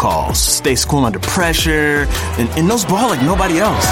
calls, stays cool under pressure, and knows ball like nobody else.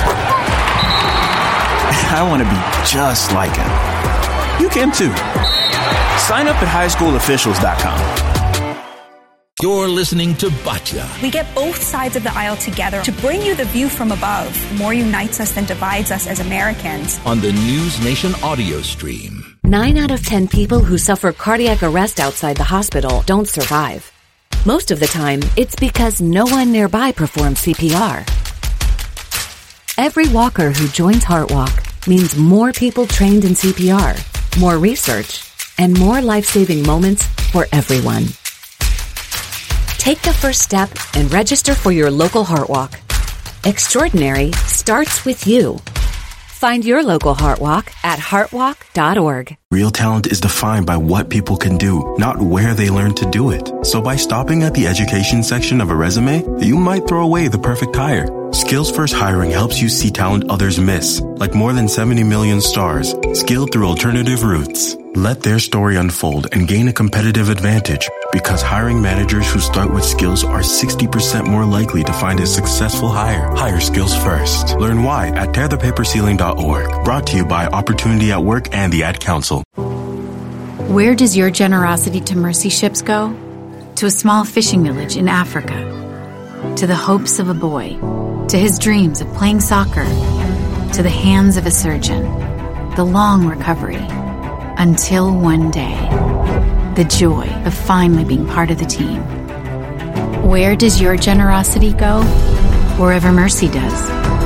I want to be just like him. You can too. Sign up at highschoolofficials.com. You're listening to Batya. We get both sides of the aisle together to bring you the view from above. More unites us than divides us as Americans. On the News Nation audio stream. 9 out of 10 people who suffer cardiac arrest outside the hospital don't survive. Most of the time, it's because no one nearby performs CPR. Every walker who joins HeartWalk means more people trained in CPR, more research, and more life-saving moments for everyone. Take the first step and register for your local HeartWalk. Extraordinary starts with you. Find your local HeartWalk at heartwalk.org. Real talent is defined by what people can do, not where they learn to do it. So by stopping at the education section of a resume, you might throw away the perfect hire. Skills First Hiring helps you see talent others miss, like more than 70 million stars, skilled through alternative routes. Let their story unfold and gain a competitive advantage, because hiring managers who start with skills are 60% more likely to find a successful hire. Hire skills first. Learn why at tearthepaperceiling.org. Brought to you by Opportunity at Work and the Ad Council. Where does your generosity to mercy ships go? To a small fishing village in Africa. To the hopes of a boy. To his dreams of playing soccer. To the hands of a surgeon. The long recovery. Until one day. The joy of finally being part of the team. Where does your generosity go? Wherever mercy does.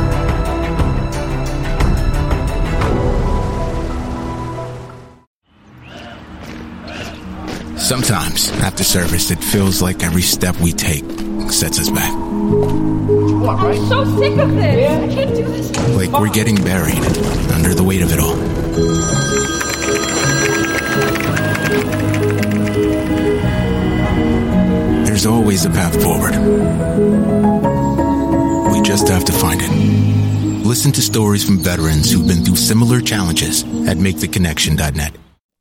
Sometimes, after service, it feels like every step we take sets us back. I'm so sick of this. I can't do this. Like we're getting buried under the weight of it all. There's always a path forward. We just have to find it. Listen to stories from veterans who've been through similar challenges at MakeTheConnection.net.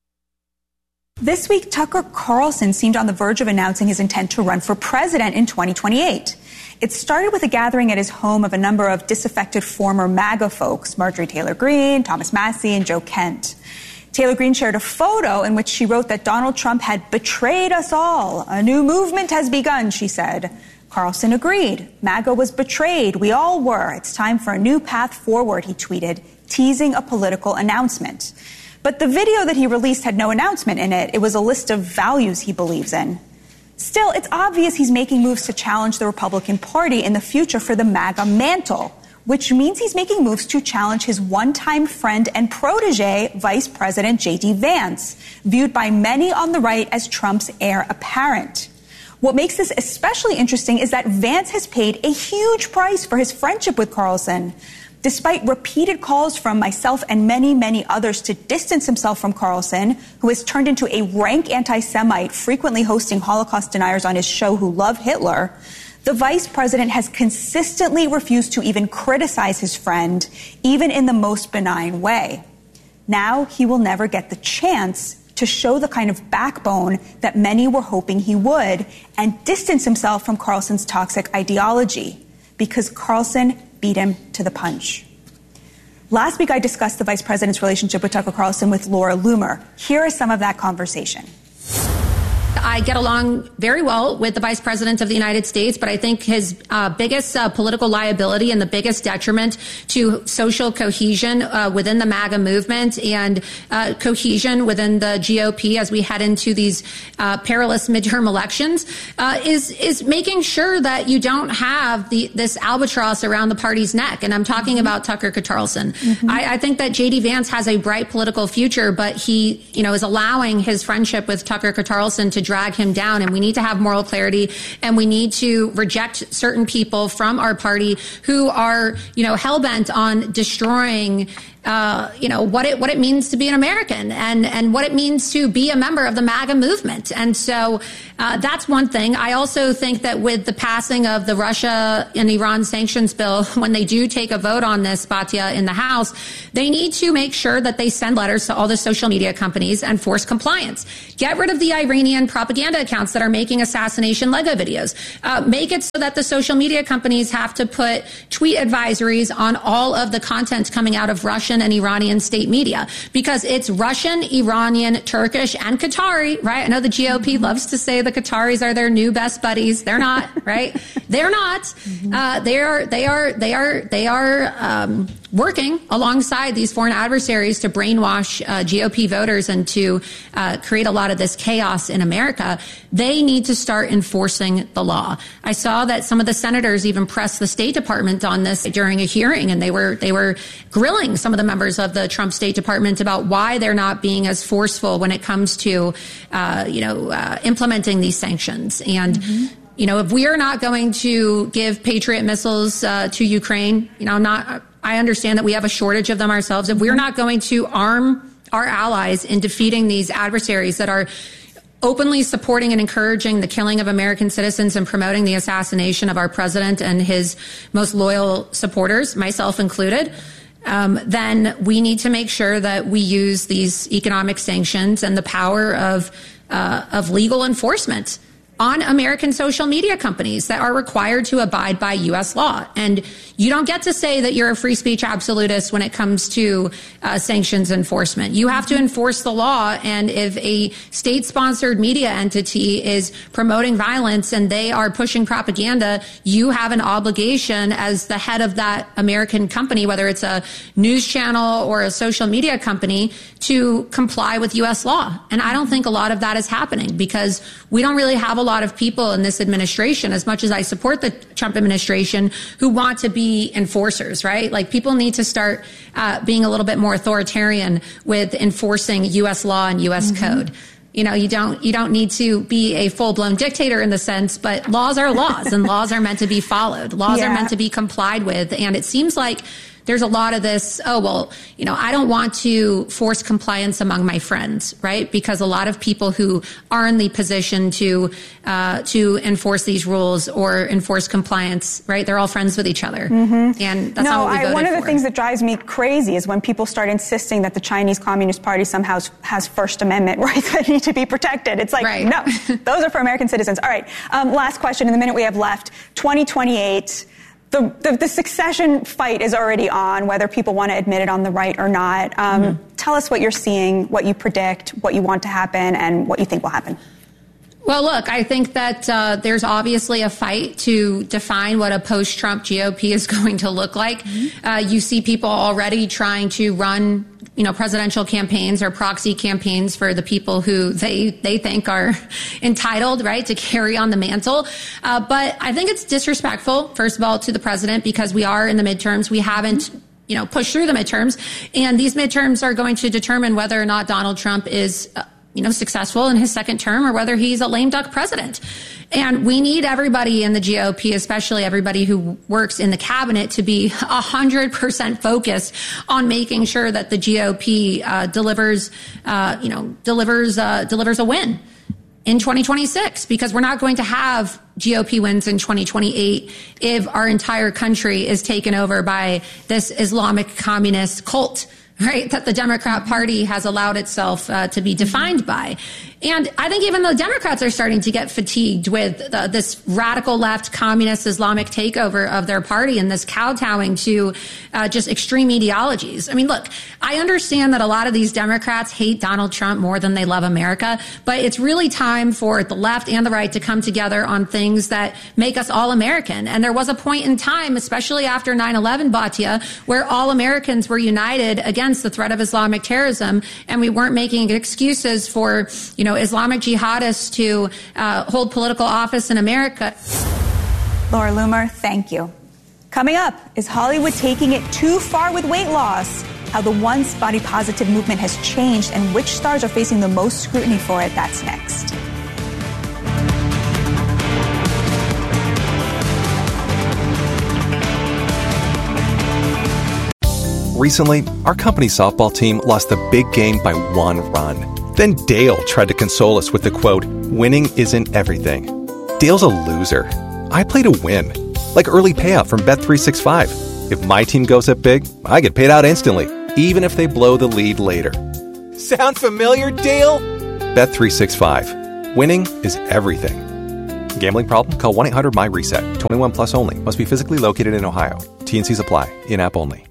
This week, Tucker Carlson seemed on the verge of announcing his intent to run for president in 2028. It started with a gathering at his home of a number of disaffected former MAGA folks, Marjorie Taylor Greene, Thomas Massie, and Joe Kent. Taylor Greene shared a photo in which she wrote that Donald Trump had betrayed us all. A new movement has begun, she said. Carlson agreed. MAGA was betrayed. We all were. It's time for a new path forward, he tweeted, teasing a political announcement. But the video that he released had no announcement in it. It was a list of values he believes in. Still, it's obvious he's making moves to challenge the Republican Party in the future for the MAGA mantle, which means he's making moves to challenge his one-time friend and protege, Vice President J.D. Vance, viewed by many on the right as Trump's heir apparent. What makes this especially interesting is that Vance has paid a huge price for his friendship with Carlson. Despite repeated calls from myself and many, many others to distance himself from Carlson, who has turned into a rank anti-Semite, frequently hosting Holocaust deniers on his show who love Hitler, the vice president has consistently refused to even criticize his friend, even in the most benign way. Now he will never get the chance to show the kind of backbone that many were hoping he would and distance himself from Carlson's toxic ideology, because Carlson beat him to the punch. Last week, I discussed the vice president's relationship with Tucker Carlson with Laura Loomer. Here is some of that conversation. I get along very well with the Vice President of the United States, but I think his biggest political liability and the biggest detriment to social cohesion within the MAGA movement and cohesion within the GOP as we head into these perilous midterm elections is making sure that you don't have this albatross around the party's neck. And I'm talking about Tucker Carlson. I think that J.D. Vance has a bright political future, but he, is allowing his friendship with Tucker Carlson to drag him down. And we need to have moral clarity, and we need to reject certain people from our party who are, hell-bent on destroying what it means to be an American and what it means to be a member of the MAGA movement. And so that's one thing. I also think that with the passing of the Russia and Iran sanctions bill, when they do take a vote on this, Batya, in the House, they need to make sure that they send letters to all the social media companies and force compliance. Get rid of the Iranian propaganda accounts that are making assassination Lego videos. Make it so that the social media companies have to put tweet advisories on all of the content coming out of Russian and Iranian state media, because it's Russian, Iranian, Turkish, and Qatari, right? I know the GOP loves to say the Qataris are their new best buddies. They're not, right? They're not. They are working alongside these foreign adversaries to brainwash GOP voters and to create a lot of this chaos in America. They need to start enforcing the law. I saw that some of the senators even pressed the State Department on this during a hearing, and they were grilling some of the members of the Trump State Department about why they're not being as forceful when it comes to implementing these sanctions. And if we are not going to give Patriot missiles to Ukraine, I understand that we have a shortage of them ourselves. If we're not going to arm our allies in defeating these adversaries that are openly supporting and encouraging the killing of American citizens and promoting the assassination of our president and his most loyal supporters, myself included, then we need to make sure that we use these economic sanctions and the power of legal enforcement on American social media companies that are required to abide by U.S. law. And you don't get to say that you're a free speech absolutist when it comes to sanctions enforcement. You have to enforce the law. And if a state-sponsored media entity is promoting violence and they are pushing propaganda, you have an obligation as the head of that American company, whether it's a news channel or a social media company, to comply with U.S. law. And I don't think a lot of that is happening because we don't really have a lot of people in this administration, as much as I support the Trump administration, who want to be enforcers, right? Like, people need to start being a little bit more authoritarian with enforcing U.S. law and U.S. code. You don't need to be a full-blown dictator in the sense, but laws are laws and laws are meant to be followed. Laws are meant to be complied with. And it seems like there's a lot of this, I don't want to force compliance among my friends, right? Because a lot of people who are in the position to enforce these rules or enforce compliance, right? They're all friends with each other. And that's not what we voted for. One of the things that drives me crazy is when people start insisting that the Chinese Communist Party somehow has First Amendment rights that need to be protected. It's like, no, those are for American citizens. All right. Last question in the minute we have left. 2028. The succession fight is already on, whether people want to admit it on the right or not. Tell us what you're seeing, what you predict, what you want to happen, and what you think will happen. Well, look, I think that there's obviously a fight to define what a post-Trump GOP is going to look like. You see people already trying to run presidential campaigns or proxy campaigns for the people who they think are entitled, right, to carry on the mantle. But I think it's disrespectful, first of all, to the president, because we are in the midterms. We haven't pushed through the midterms. And these midterms are going to determine whether or not Donald Trump is successful in his second term or whether he's a lame duck president. And we need everybody in the GOP, especially everybody who works in the cabinet, to be 100% focused on making sure that the GOP delivers a win in 2026, because we're not going to have GOP wins in 2028 if our entire country is taken over by this Islamic communist cult, right, that the Democrat Party has allowed itself to be defined by. And I think even the Democrats are starting to get fatigued with this radical left communist Islamic takeover of their party and this kowtowing to just extreme ideologies. I mean, look, I understand that a lot of these Democrats hate Donald Trump more than they love America, but it's really time for the left and the right to come together on things that make us all American. And there was a point in time, especially after 9/11, Batya, where all Americans were united against the threat of Islamic terrorism, and we weren't making excuses for, Islamic jihadists to hold political office in America. Laura Loomer, thank you. Coming up, is Hollywood taking it too far with weight loss? How the once body positive movement has changed and which stars are facing the most scrutiny for it? That's next. Recently, our company softball team lost the big game by 1 run. Then Dale tried to console us with the quote, "Winning isn't everything." Dale's a loser. I play to win. Like early payout from Bet365. If my team goes up big, I get paid out instantly, even if they blow the lead later. Sound familiar, Dale? Bet365. Winning is everything. Gambling problem? Call 1-800-MY-RESET. 21 plus only. Must be physically located in Ohio. T&Cs apply. In-app only.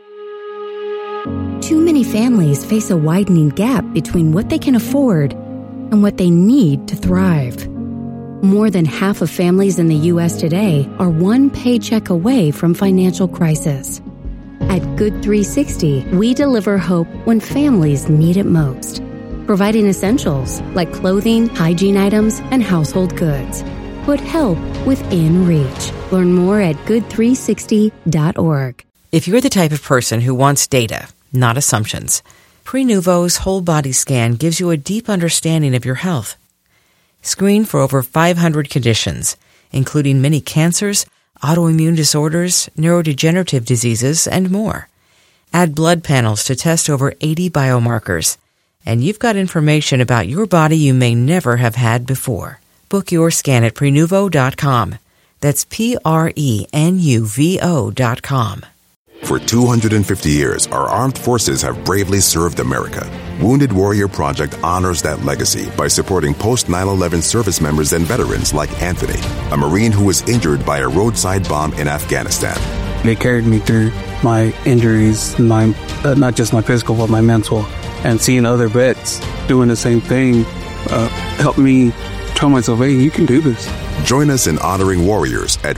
Too many families face a widening gap between what they can afford and what they need to thrive. More than half of families in the U.S. today are one paycheck away from financial crisis. At Good 360, we deliver hope when families need it most, providing essentials like clothing, hygiene items, and household goods. Put help within reach. Learn more at good360.org. If you're the type of person who wants data, not assumptions, Prenuvo's whole body scan gives you a deep understanding of your health. Screen for over 500 conditions, including many cancers, autoimmune disorders, neurodegenerative diseases, and more. Add blood panels to test over 80 biomarkers, and you've got information about your body you may never have had before. Book your scan at Prenuvo.com. That's Prenuvo.com. For 250 years, our armed forces have bravely served America. Wounded Warrior Project honors that legacy by supporting post-9/11 service members and veterans like Anthony, a Marine who was injured by a roadside bomb in Afghanistan. They carried me through my injuries, not just my physical, but my mental. And seeing other vets doing the same thing helped me tell myself, hey, you can do this. Join us in honoring warriors at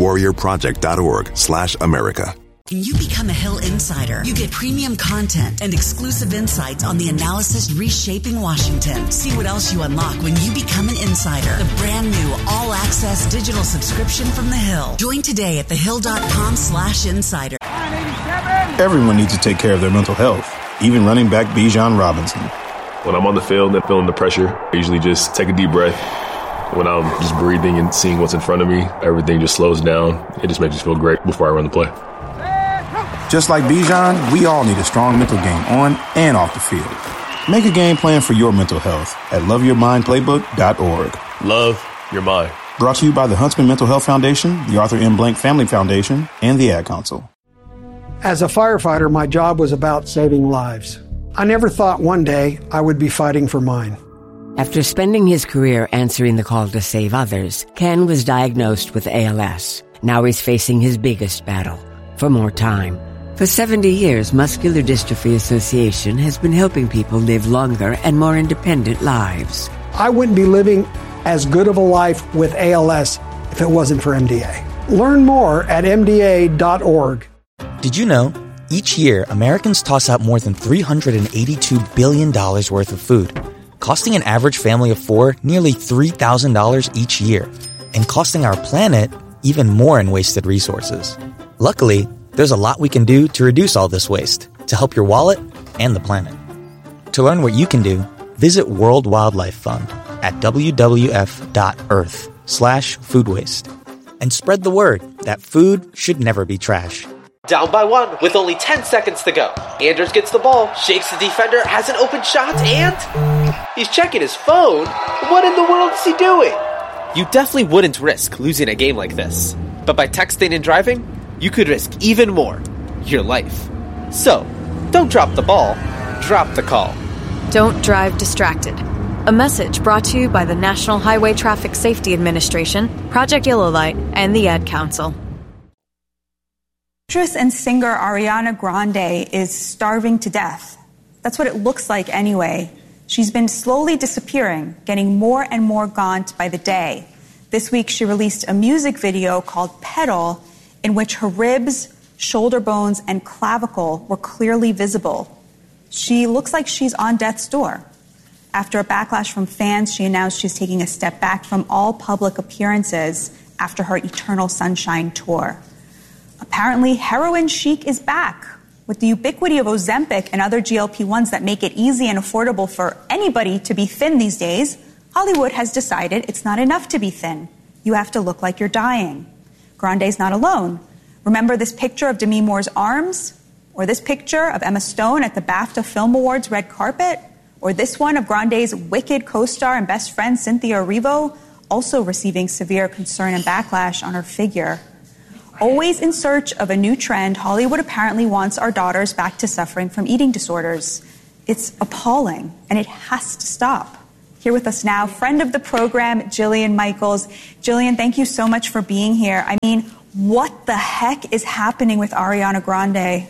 woundedwarriorproject.org/America. When you become a Hill Insider, you get premium content and exclusive insights on the analysis reshaping Washington. See what else you unlock when you become an insider. The brand new all-access digital subscription from The Hill. Join today at thehill.com/insider. Everyone needs to take care of their mental health, even running back Bijan Robinson. When I'm on the field and feeling the pressure, I usually just take a deep breath. When I'm just breathing and seeing what's in front of me, everything just slows down. It just makes me feel great before I run the play. Just like Bijan, we all need a strong mental game on and off the field. Make a game plan for your mental health at loveyourmindplaybook.org. Love your mind. Brought to you by the Huntsman Mental Health Foundation, the Arthur M. Blank Family Foundation, and the Ad Council. As a firefighter, my job was about saving lives. I never thought one day I would be fighting for mine. After spending his career answering the call to save others, Ken was diagnosed with ALS. Now he's facing his biggest battle, for more time. For 70 years, Muscular Dystrophy Association has been helping people live longer and more independent lives. I wouldn't be living as good of a life with ALS if it wasn't for MDA. Learn more at MDA.org. Did you know, each year, Americans toss out more than $382 billion worth of food, costing an average family of 4 nearly $3,000 each year, and costing our planet even more in wasted resources. Luckily, there's a lot we can do to reduce all this waste, to help your wallet and the planet. To learn what you can do, visit World Wildlife Fund at wwf.earth/food waste. And spread the word that food should never be trash. Down by 1 with only 10 seconds to go. Anders gets the ball, shakes the defender, has an open shot, and he's checking his phone. What in the world is he doing? You definitely wouldn't risk losing a game like this. But by texting and driving, you could risk even more, your life. So, don't drop the ball, drop the call. Don't drive distracted. A message brought to you by the National Highway Traffic Safety Administration, Project Yellow Light, and the Ad Council. Actress and singer Ariana Grande is starving to death. That's what it looks like anyway. She's been slowly disappearing, getting more and more gaunt by the day. This week she released a music video called Pedal, in which her ribs, shoulder bones, and clavicle were clearly visible. She looks like she's on death's door. After a backlash from fans, she announced she's taking a step back from all public appearances after her Eternal Sunshine tour. Apparently, heroin chic is back. With the ubiquity of Ozempic and other GLP-1s that make it easy and affordable for anybody to be thin these days, Hollywood has decided it's not enough to be thin. You have to look like you're dying. Grande's not alone. Remember this picture of Demi Moore's arms? Or this picture of Emma Stone at the BAFTA Film Awards red carpet? Or this one of Grande's Wicked co-star and best friend Cynthia Erivo, also receiving severe concern and backlash on her figure. Always in search of a new trend, Hollywood apparently wants our daughters back to suffering from eating disorders. It's appalling, and it has to stop. Here with us now, friend of the program, Jillian Michaels. Jillian, thank you so much for being here. I mean, what the heck is happening with Ariana Grande?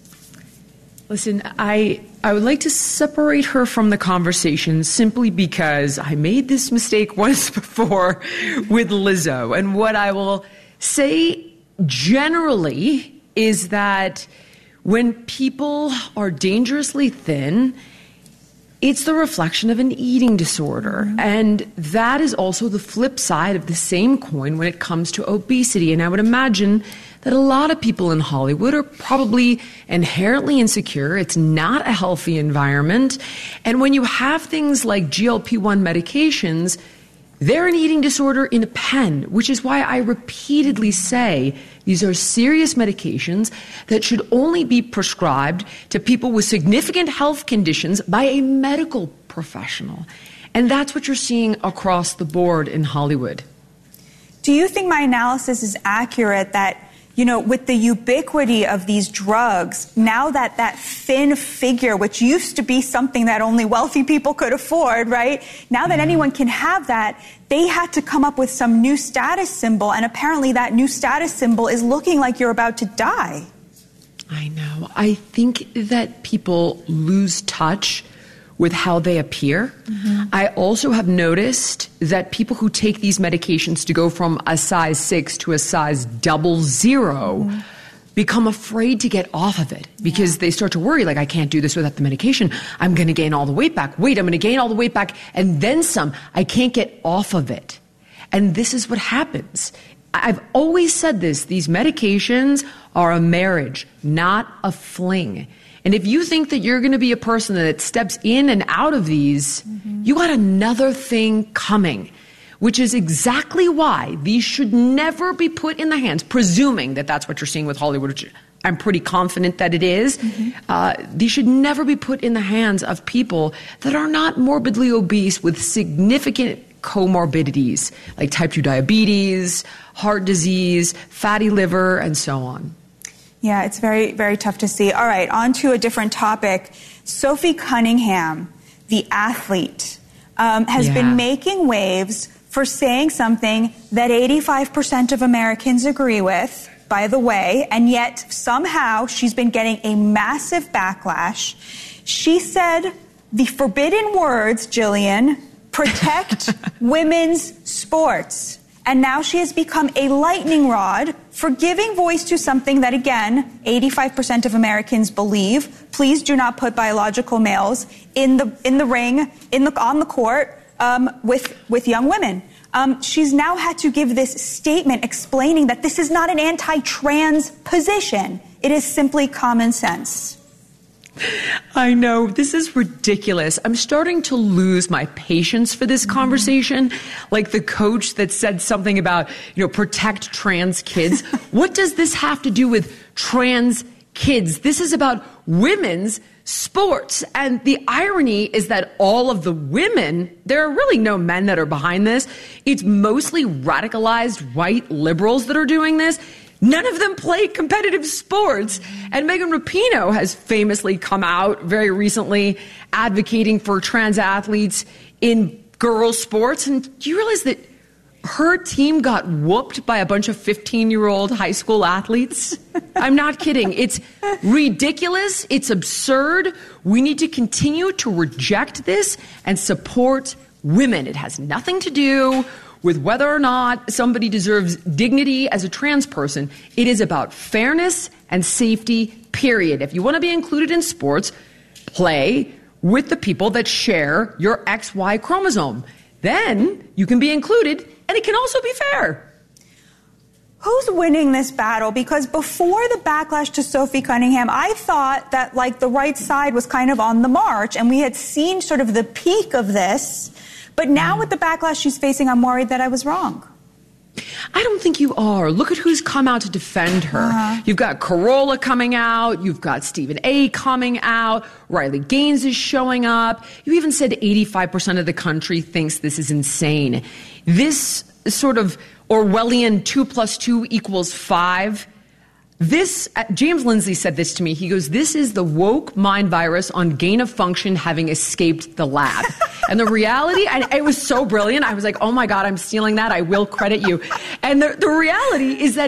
Listen, I would like to separate her from the conversation simply because I made this mistake once before with Lizzo. And what I will say generally is that when people are dangerously thin, it's the reflection of an eating disorder. And that is also the flip side of the same coin when it comes to obesity. And I would imagine that a lot of people in Hollywood are probably inherently insecure. It's not a healthy environment. And when you have things like GLP-1 medications, they're an eating disorder in a pen, which is why I repeatedly say these are serious medications that should only be prescribed to people with significant health conditions by a medical professional. And that's what you're seeing across the board in Hollywood. Do you think my analysis is accurate that, you know, with the ubiquity of these drugs, now that that thin figure, which used to be something that only wealthy people could afford, right? Now that anyone can have that, they had to come up with some new status symbol, and apparently that new status symbol is looking like you're about to die. I know. I think that people lose touch with how they appear. I also have noticed that people who take these medications to go from a size 6 to a size 00 become afraid to get off of it because they start to worry, like, I can't do this without the medication. I'm going to gain all the weight back. Wait, I'm going to gain all the weight back and then some. I can't get off of it. And this is what happens. I've always said this. These medications are a marriage, not a fling. And if you think that you're going to be a person that steps in and out of these, you got another thing coming, which is exactly why these should never be put in the hands, presuming that that's what you're seeing with Hollywood, which I'm pretty confident that it is. These should never be put in the hands of people that are not morbidly obese with significant comorbidities like type 2 diabetes, heart disease, fatty liver, and so on. Yeah, it's very, very tough to see. All right, on to a different topic. Sophie Cunningham, the athlete, has been making waves for saying something that 85% of Americans agree with, by the way, and yet somehow she's been getting a massive backlash. She said the forbidden words, Jillian, protect women's sports. And now she has become a lightning rod for giving voice to something that, again, 85% of Americans believe. Please do not put biological males in the ring, on the court with young women. She's now had to give this statement explaining that this is not an anti-trans position. It is simply common sense. I know, this is ridiculous. I'm starting to lose my patience for this conversation. Like the coach that said something about, protect trans kids. What does this have to do with trans kids? This is about women's sports. And the irony is that all of the women, there are really no men that are behind this. It's mostly radicalized white liberals that are doing this. None of them play competitive sports. And Megan Rapinoe has famously come out very recently advocating for trans athletes in girls' sports. And do you realize that her team got whooped by a bunch of 15-year-old high school athletes? I'm not kidding. It's ridiculous. It's absurd. We need to continue to reject this and support women. It has nothing to do with whether or not somebody deserves dignity as a trans person. It is about fairness and safety, period. If you want to be included in sports, play with the people that share your XY chromosome. Then you can be included, and it can also be fair. Who's winning this battle? Because before the backlash to Sophie Cunningham, I thought that the right side was kind of on the march, and we had seen sort of the peak of this. But now with the backlash she's facing, I'm worried that I was wrong. I don't think you are. Look at who's come out to defend her. You've got Carolla coming out. You've got Stephen A. coming out. Riley Gaines is showing up. You even said 85% of the country thinks this is insane. This sort of Orwellian 2 + 2 = 5. James Lindsay said this to me. He goes, this is the woke mind virus on gain of function having escaped the lab. And the reality, and it was so brilliant. I was like, oh my God, I'm stealing that. I will credit you. And the reality is that